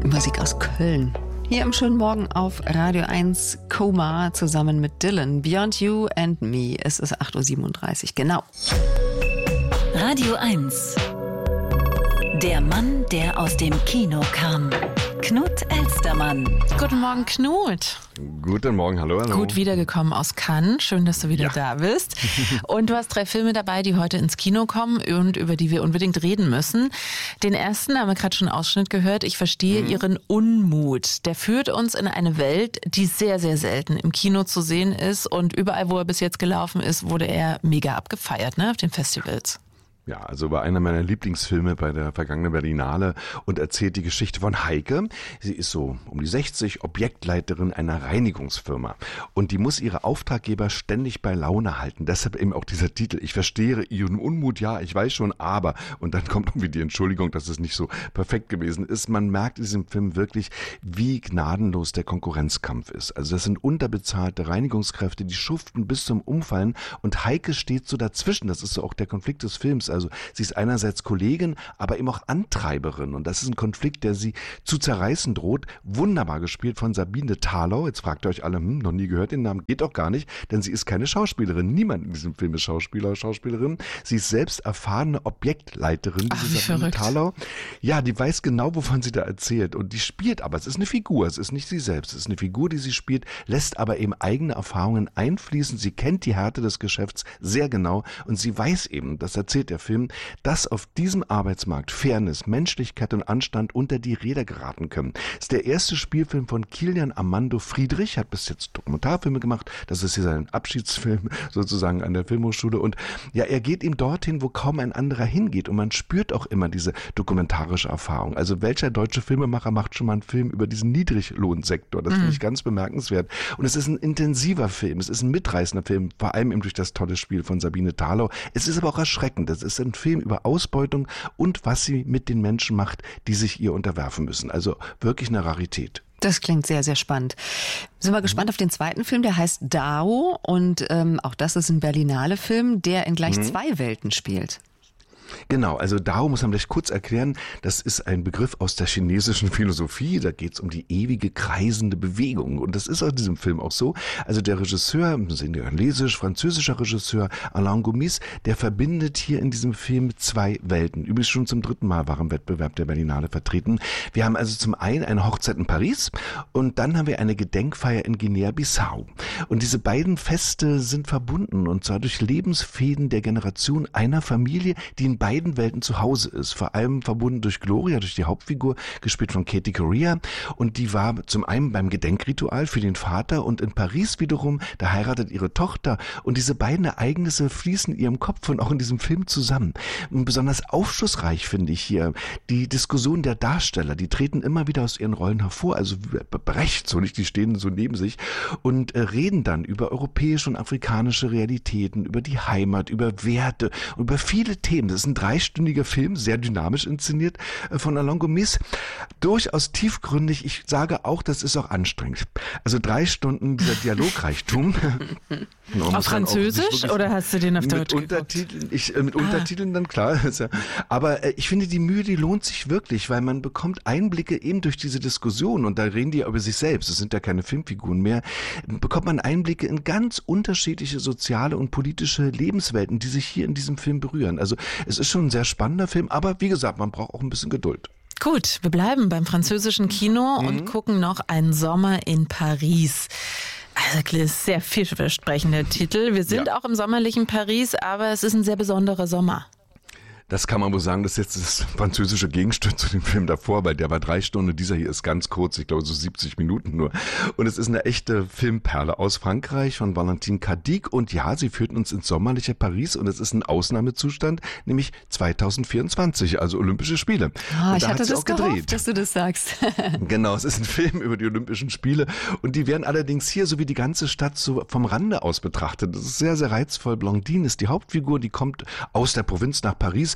Musik aus Köln. Hier im schönen Morgen auf Radio 1 Koma zusammen mit Dylan. Beyond You and Me. Es ist 8.37 Uhr, genau. Radio 1. Der Mann, der aus dem Kino kam. Knut Elstermann. Guten Morgen, Knut. Guten Morgen, hallo. Gut wiedergekommen aus Cannes. Schön, dass du wieder da bist. Und du hast 3 Filme dabei, die heute ins Kino kommen und über die wir unbedingt reden müssen. Den ersten haben wir gerade schon einen Ausschnitt gehört. Ich verstehe Ihren Unmut. Der führt uns in eine Welt, die sehr, sehr selten im Kino zu sehen ist. Und überall, wo er bis jetzt gelaufen ist, wurde er mega abgefeiert, ne, auf den Festivals. Ja, also war einer meiner Lieblingsfilme bei der vergangenen Berlinale und erzählt die Geschichte von Heike. Sie ist so um die 60, Objektleiterin einer Reinigungsfirma. Und die muss ihre Auftraggeber ständig bei Laune halten. Deshalb eben auch dieser Titel. Ich verstehe Ihren Unmut, ja, ich weiß schon, aber. Und dann kommt irgendwie die Entschuldigung, dass es nicht so perfekt gewesen ist. Man merkt in diesem Film wirklich, wie gnadenlos der Konkurrenzkampf ist. Also das sind unterbezahlte Reinigungskräfte, die schuften bis zum Umfallen. Und Heike steht so dazwischen. Das ist so auch der Konflikt des Films. Also sie ist einerseits Kollegin, aber eben auch Antreiberin. Und das ist ein Konflikt, der sie zu zerreißen droht. Wunderbar gespielt von Sabine Thalau. Jetzt fragt ihr euch alle, noch nie gehört den Namen. Geht doch gar nicht, denn sie ist keine Schauspielerin. Niemand in diesem Film ist Schauspieler oder Schauspielerin. Sie ist selbst erfahrene Objektleiterin, diese Sabine Thalau. Ja, die weiß genau, wovon sie da erzählt. Und die spielt aber, es ist eine Figur, es ist nicht sie selbst. Es ist eine Figur, die sie spielt, lässt aber eben eigene Erfahrungen einfließen. Sie kennt die Härte des Geschäfts sehr genau und sie weiß eben, das erzählt der Film, dass auf diesem Arbeitsmarkt Fairness, Menschlichkeit und Anstand unter die Räder geraten können. Das ist der erste Spielfilm von Kilian Armando Friedrich, hat bis jetzt Dokumentarfilme gemacht, das ist hier sein Abschiedsfilm sozusagen an der Filmhochschule und ja, er geht ihm dorthin, wo kaum ein anderer hingeht und man spürt auch immer diese dokumentarische Erfahrung. Also welcher deutsche Filmemacher macht schon mal einen Film über diesen Niedriglohnsektor? Das finde ich ganz bemerkenswert. Und es ist ein intensiver Film, es ist ein mitreißender Film, vor allem eben durch das tolle Spiel von Sabine Thalau. Es ist aber auch erschreckend. Es ist ein Film über Ausbeutung und was sie mit den Menschen macht, die sich ihr unterwerfen müssen. Also wirklich eine Rarität. Das klingt sehr, sehr spannend. Sind wir gespannt auf den zweiten Film, der heißt Dao. Und auch das ist ein Berlinale-Film, der in gleich 2 Welten spielt. Genau, also Dao muss man vielleicht kurz erklären, das ist ein Begriff aus der chinesischen Philosophie, da geht es um die ewige kreisende Bewegung und das ist in diesem Film auch so. Also der Regisseur, französischer Regisseur Alain Gomis, der verbindet hier in diesem Film 2 Welten. Übrigens schon zum 3. Mal war im Wettbewerb der Berlinale vertreten. Wir haben also zum einen eine Hochzeit in Paris und dann haben wir eine Gedenkfeier in Guinea-Bissau. Und diese beiden Feste sind verbunden und zwar durch Lebensfäden der Generation einer Familie, die in beiden Welten zu Hause ist. Vor allem verbunden durch Gloria, durch die Hauptfigur, gespielt von Katie Correa. Und die war zum einen beim Gedenkritual für den Vater und in Paris wiederum, da heiratet ihre Tochter. Und diese beiden Ereignisse fließen in ihrem Kopf und auch in diesem Film zusammen. Und besonders aufschlussreich finde ich hier die Diskussion der Darsteller. Die treten immer wieder aus ihren Rollen hervor, also Brecht, so nicht, die stehen so neben sich und reden dann über europäische und afrikanische Realitäten, über die Heimat, über Werte, über viele Themen. Das ist ein 3-stündiger Film, sehr dynamisch inszeniert von Alain Gomis. Durchaus tiefgründig. Ich sage auch, das ist auch anstrengend. Also 3 Stunden dieser Dialogreichtum. Auf Französisch oder hast du den auf Deutsch geguckt? Mit Untertiteln dann, klar. Aber ich finde, die Mühe, die lohnt sich wirklich, weil man bekommt Einblicke eben durch diese Diskussion und da reden die ja über sich selbst. Das sind ja keine Filmfiguren mehr. Bekommt man Einblicke in ganz unterschiedliche soziale und politische Lebenswelten, die sich hier in diesem Film berühren. Also es ist schon ein sehr spannender Film, aber wie gesagt, man braucht auch ein bisschen Geduld. Gut, wir bleiben beim französischen Kino und gucken noch Einen Sommer in Paris. Also das ist sehr vielversprechender Titel. Wir sind auch im sommerlichen Paris, aber es ist ein sehr besonderer Sommer. Das kann man wohl sagen, das ist jetzt das französische Gegenstück zu dem Film davor, weil der war 3 Stunden, dieser hier ist ganz kurz, ich glaube so 70 Minuten nur. Und es ist eine echte Filmperle aus Frankreich von Valentine Cadic und ja, sie führt uns ins sommerliche Paris und es ist ein Ausnahmezustand, nämlich 2024, also Olympische Spiele. Oh, ich hatte das gehofft, dass du das sagst. Genau, es ist ein Film über die Olympischen Spiele und die werden allerdings hier, so wie die ganze Stadt, so vom Rande aus betrachtet. Das ist sehr, sehr reizvoll. Blondine ist die Hauptfigur, die kommt aus der Provinz nach Paris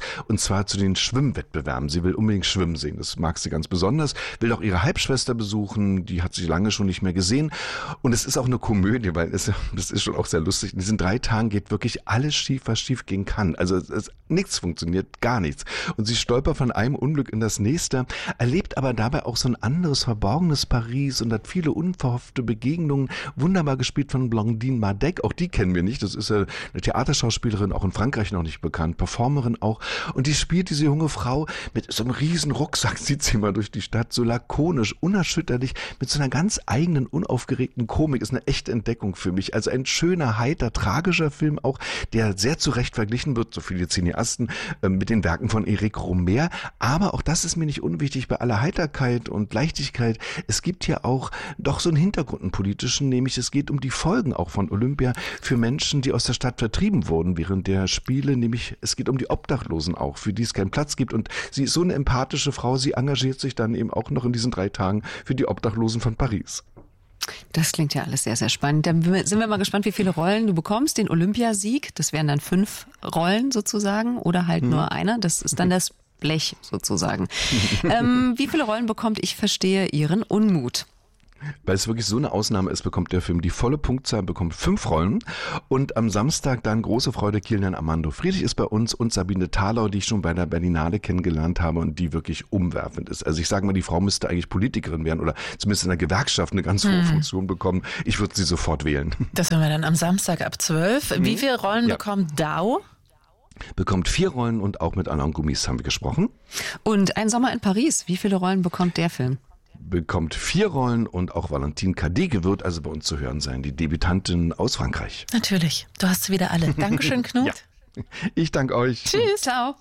und zwar zu den Schwimmwettbewerben. Sie will unbedingt schwimmen sehen, das mag sie ganz besonders, will auch ihre Halbschwester besuchen, die hat sie lange schon nicht mehr gesehen und es ist auch eine Komödie, weil das ist schon auch sehr lustig. In diesen 3 Tagen geht wirklich alles schief, was schief gehen kann. Also nichts funktioniert, gar nichts. Und sie stolpert von einem Unglück in das nächste, erlebt aber dabei auch so ein anderes, verborgenes Paris und hat viele unverhoffte Begegnungen, wunderbar gespielt von Blandine Madec, auch die kennen wir nicht, das ist ja eine Theaterschauspielerin, auch in Frankreich noch nicht bekannt, Performerin auch, und die spielt diese junge Frau mit so einem riesen Rucksack, zieht sie mal durch die Stadt, so lakonisch, unerschütterlich, mit so einer ganz eigenen, unaufgeregten Komik, ist eine echte Entdeckung für mich, also ein schöner, heiter, tragischer Film auch, der sehr zu Recht verglichen wird, so viele Cineasten, mit den Werken von Éric Rohmer, aber auch das ist mir nicht unwichtig bei aller Heiterkeit und Leichtigkeit, es gibt hier auch doch so einen Hintergrund, einen politischen, nämlich es geht um die Folgen auch von Olympia für Menschen, die aus der Stadt vertrieben wurden während der Spiele, nämlich es geht um die Obdachlosen auch, für die es keinen Platz gibt und sie ist so eine empathische Frau, sie engagiert sich dann eben auch noch in diesen 3 Tagen für die Obdachlosen von Paris. Das klingt ja alles sehr, sehr spannend. Dann sind wir mal gespannt, wie viele Rollen du bekommst. Den Olympiasieg, das wären dann 5 Rollen sozusagen oder halt nur einer, das ist dann das Blech sozusagen. Wie viele Rollen bekommt Ich verstehe Ihren Unmut? Weil es wirklich so eine Ausnahme ist, bekommt der Film die volle Punktzahl, bekommt 5 Rollen und am Samstag dann große Freude, Kilian Armando Friedrich ist bei uns und Sabine Thalau, die ich schon bei der Berlinale kennengelernt habe und die wirklich umwerfend ist. Also ich sage mal, die Frau müsste eigentlich Politikerin werden oder zumindest in der Gewerkschaft eine ganz hohe Funktion bekommen. Ich würde sie sofort wählen. Das hören wir dann am Samstag ab 12. Wie viele Rollen bekommt Dao? Bekommt 4 Rollen und auch mit Alain Gomis haben wir gesprochen. Und Ein Sommer in Paris, wie viele Rollen bekommt der Film? Bekommt 4 Rollen und auch Valentine Cadege wird also bei uns zu hören sein, die Debütantin aus Frankreich. Natürlich, du hast sie wieder alle. Dankeschön, Knut. Ja. Ich danke euch. Tschüss. Ciao.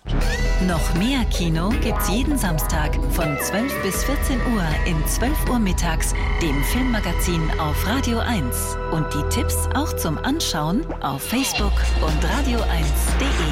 Noch mehr Kino gibt's jeden Samstag von 12 bis 14 Uhr in 12 Uhr mittags, dem Filmmagazin auf Radio 1. Und die Tipps auch zum Anschauen auf Facebook und radio1.de.